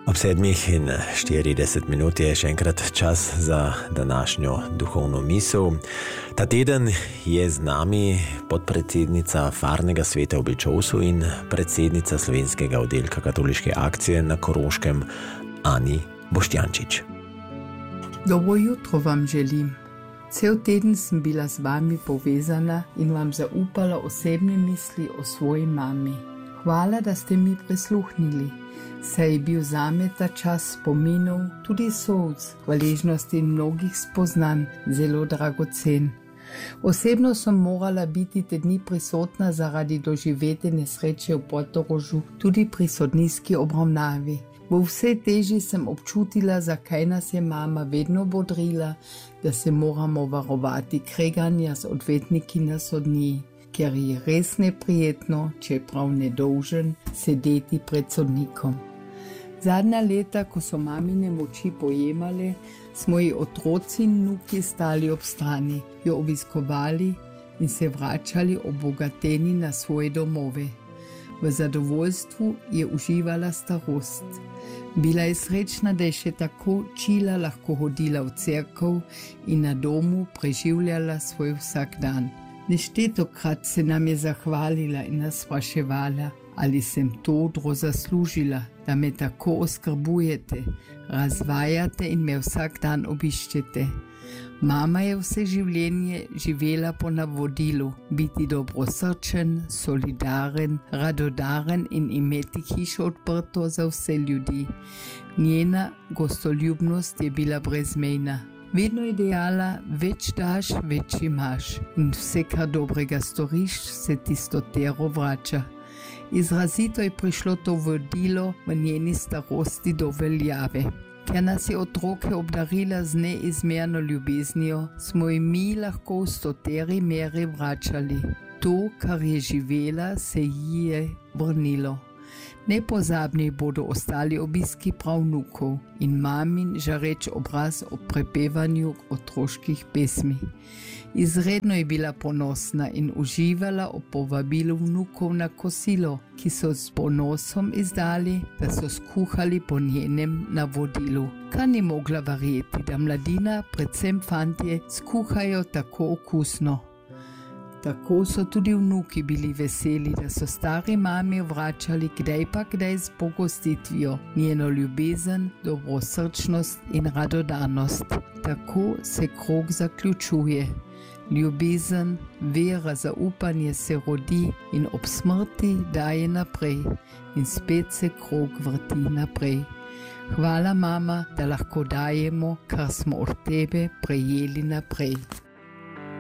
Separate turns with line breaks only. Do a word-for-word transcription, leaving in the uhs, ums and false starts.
Ob sedmih in štirideset minut je še enkrat čas za današnjo duhovno misel. Ta teden je z nami podpredsednica Farnega sveta v Bečovsu in predsednica slovenskega oddelka katoliške akcije na Koroškem, Ani Boštjančič.
Dobro jutro vam želim. Cel teden sem bila z vami povezana in vam zaupala osebne misli o svoji mami. Hvala, da ste mi prisluhnili. Saj je bil zame ta čas spominov, tudi solz, hvaležnosti in mnogih spoznanj zelo dragocen. Osebno sem morala biti te dni prisotna zaradi doživete nesreče v Portorožu, tudi pri sodniški obravnavi. V vsej teži sem občutila, zakaj nas je mama vedno bodrila, da se moramo varovati kreganja z odvetniki na sodniji, ker je res neprijetno, čeprav nedolžen, sedeti pred sodnikom. Zadnja leta, ko so mamine moči pojemale, smo ji otroci in vnuki stali ob strani, jo obiskovali in se vračali obogateni na svoje domove. V zadovoljstvu je uživala starost. Bila je srečna, da je še tako čila lahko hodila v cerkev in na domu preživljala svoj vsak dan. Neštetokrat se nam je zahvalila in nas spraševala, ali sem todro zaslužila, da me tako oskrbujete, razvajate in me vsak dan obiščete. Mama je vse življenje živela po navodilu, biti dobrosrčen, solidaren, radodaren in imeti hišo odprto za vse ljudi. Njena gostoljubnost je bila brezmejna. Vedno je dejala, več daš, več imaš in vse, kar dobrega storiš, se ti stotero vrača. Izrazito je prišlo to vodilo v njeni starosti do veljave. Ker nas je otroke obdarila z neizmerno ljubeznijo, smo ji mi lahko v stoteri meri vračali. To, kar je živela, se ji je vrnilo. Nepozabni bodo ostali obiski pravnukov in mamin žareč obraz ob prepevanju otroških pesmi. Izredno je bila ponosna in uživala ob povabilu vnukov na kosilo, ki so s ponosom izdali, da so skuhali po njenem navodilu. Kar ni mogla verjeti, da mladina, predvsem fantje, skuhajo tako okusno. Tako so tudi vnuki bili veseli, da so stari mami vračali kdaj pa kdaj z pogostitvijo njeno ljubezen, dobrosrčnost in radodarnost. Tako se krog zaključuje. Ljubezen, vera, zaupanje se rodi in ob smrti daje naprej in spet se krog vrti naprej. Hvala, mama, da lahko dajemo, kar smo od tebe prejeli naprej.